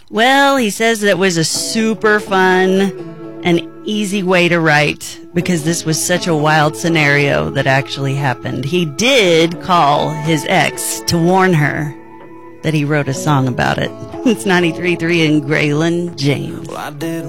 Well, he says that it was a super fun and easy way to write because this was such a wild scenario that actually happened. He did call his ex to warn her that he wrote a song about it. It's 93.3 in Grayland, James. Well, I did